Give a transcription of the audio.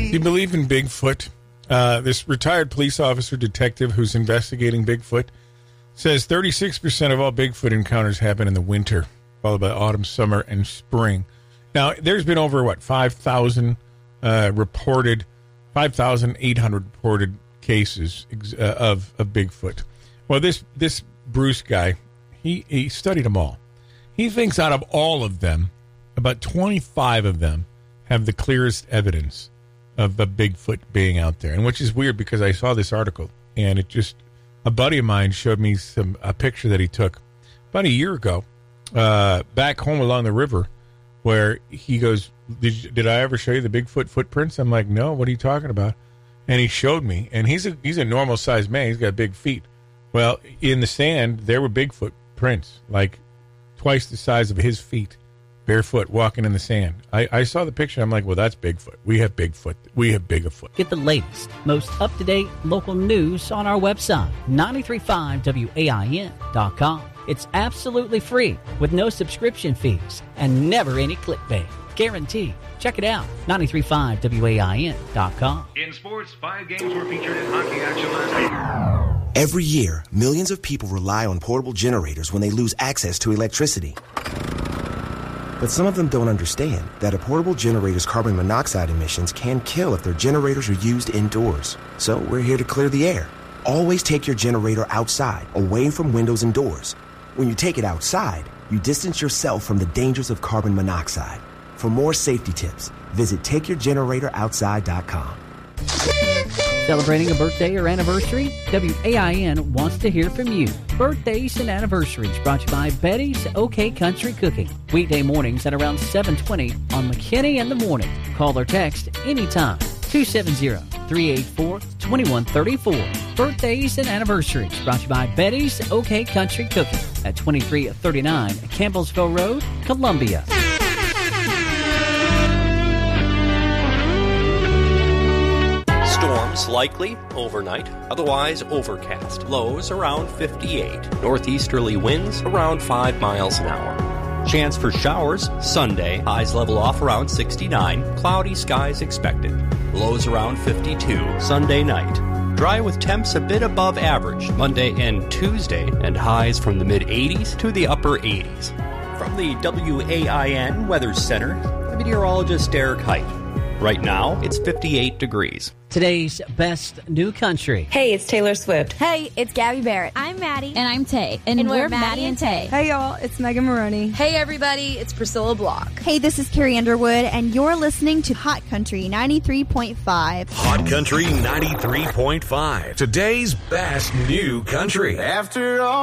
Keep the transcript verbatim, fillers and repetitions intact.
Do you believe in Bigfoot? Uh, this retired police officer detective who's investigating Bigfoot says thirty-six percent of all Bigfoot encounters happen in the winter, followed by autumn, summer, and spring. Now, there's been over, what, five thousand uh, reported, five thousand eight hundred reported cases uh, of, of Bigfoot. Well, this this Bruce guy, he, he studied them all. He thinks out of all of them, about twenty-five of them have the clearest evidence of a Bigfoot being out there. And which is weird because I saw this article, and it just, a buddy of mine showed me some a picture that he took about a year ago uh, back home along the river, where he goes, did, you, did I ever show you the Bigfoot footprints? I'm like, no, what are you talking about? And he showed me, and he's a he's a normal-sized man. He's got big feet. Well, in the sand, there were Bigfoot prints, like twice the size of his feet, barefoot, walking in the sand. I, I saw the picture. I'm like, well, that's Bigfoot. We have Bigfoot. We have Bigfoot. Get the latest, most up-to-date local news on our website, nine three five W A I N dot com. It's absolutely free with no subscription fees and never any clickbait. Guaranteed. Check it out, nine three five W A I N dot com. In sports, five games were featured in hockey action last night. Every year, millions of people rely on portable generators when they lose access to electricity. But some of them don't understand that a portable generator's carbon monoxide emissions can kill if their generators are used indoors. So we're here to clear the air. Always take your generator outside, away from windows and doors. When you take it outside, you distance yourself from the dangers of carbon monoxide. For more safety tips, visit take your generator outside dot com. Celebrating a birthday or anniversary? W A I N wants to hear from you. Birthdays and anniversaries brought to you by Betty's OK Country Cooking. Weekday mornings at around seven twenty on McKinney in the Morning. Call or text anytime. two seven zero, three eight four, two one three four. Birthdays and anniversaries brought to you by Betty's OK Country Cooking at twenty-three thirty-nine Campbellsville Road, Columbia. Storms likely overnight, otherwise overcast. Lows around fifty-eight. Northeasterly winds around five miles an hour. Chance for showers Sunday. Highs level off around sixty-nine. Cloudy skies expected. Lows around fifty-two. Sunday night. Dry with temps a bit above average Monday and Tuesday, and highs from the mid-eighties to the upper eighties. From the W A I N Weather Center, meteorologist Derek Height. Right now, it's fifty-eight degrees. Today's best new country. Hey, it's Taylor Swift. Hey, it's Gabby Barrett. I'm Maddie. And I'm Tay. And, and we're, we're Maddie and Tay. Hey, y'all, it's Megan Maroney. Hey, everybody, it's Priscilla Block. Hey, this is Carrie Underwood, and you're listening to Hot Country ninety-three point five. Hot Country ninety-three point five. Today's best new country. After all.